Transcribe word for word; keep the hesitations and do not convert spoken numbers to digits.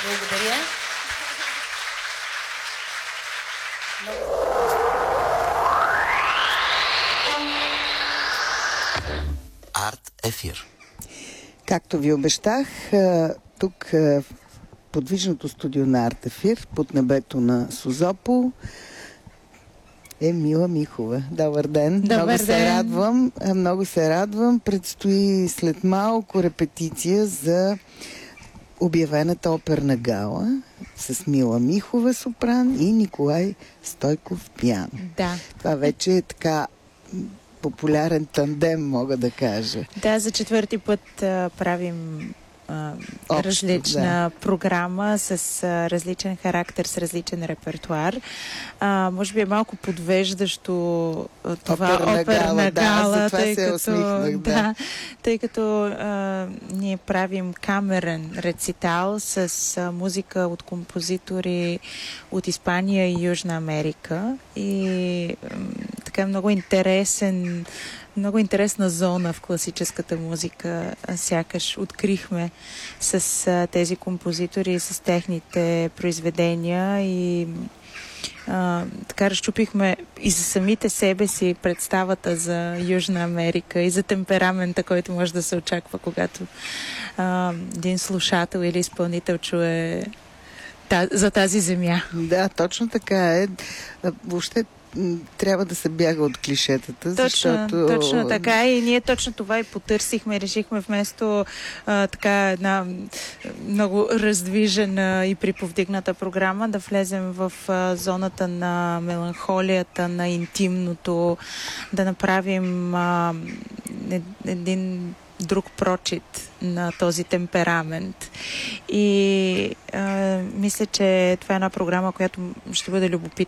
Благодаря. Арт Ефир. Както ви обещах, тук в подвижното студио на Арт Ефир, под небето на Созопол, е Мила Михова. Добър ден. Добър много ден. се радвам. Много се радвам. Предстои след малко репетиция за обявената оперна гала с Мила Михова сопран и Николай Стойков пиано. Да. Това вече е така популярен тандем, мога да кажа. Да, за четвърти път а, правим а, Общо, различна да. програма с а, различен характер, с различен репертуар. А, може би е малко подвеждащо а, това оперна, оперна гала, гала, да, тъй се като, усмихнах, да. да, тъй като а, ние правим камерен рецитал с а, музика от композитори от Испания и Южна Америка и а, така много интересен Много интересна зона в класическата музика сякаш открихме с а, тези композитори, с техните произведения и а, така разчупихме и за самите себе си представата за Южна Америка и за темперамента, който може да се очаква, когато а, един слушател или изпълнител чуе та, за тази земя. Да, точно така е. Въобще трябва да се бяга от клишетата, точно, защото... Точно така и ние точно това и потърсихме. Решихме вместо а, така една много раздвижена и приповдигната програма да влезем в а, зоната на меланхолията, на интимното, да направим а, един друг прочит на този темперамент. И а, мисля, че това е една програма, която ще бъде любопитна